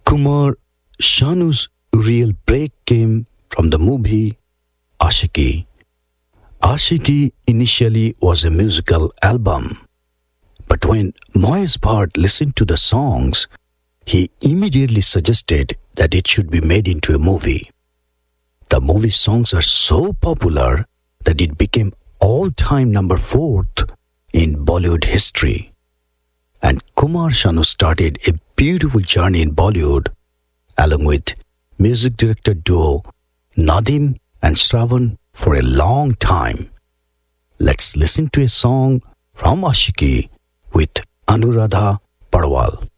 Kumar Shanu's real break came from the movie Ashiki. Ashiki initially was a musical album, but when Moez Bhatt listened to the songs, he immediately suggested that it should be made into a movie. The movie songs are so popular that it became all-time number 4th in Bollywood history. And Kumar Sanu started a beautiful journey in Bollywood along with music director duo Nadim and Shravan for a long time. Let's listen to a song from Ashiki with Anuradha Parwal.